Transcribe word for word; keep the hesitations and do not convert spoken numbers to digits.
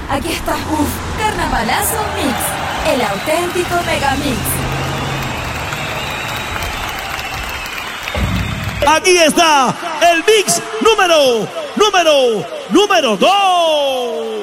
Aquí está, uff, Carnavalazo Mix, el auténtico Megamix. Aquí está el mix número, número, número dos.